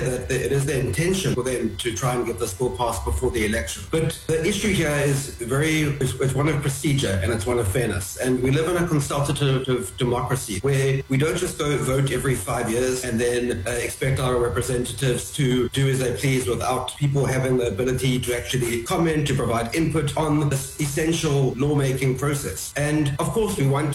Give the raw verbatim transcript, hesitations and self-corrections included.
that it is their intention for them to try and get this bill passed before the election. But the issue here is very, it's, it's one of procedure and it's one of fairness. And we live in a consultative democracy where we don't just go vote every five years and then uh, expect our representatives to do as they please without people having the ability to actually comment, to provide input on this essential lawmaking process. And of course, we want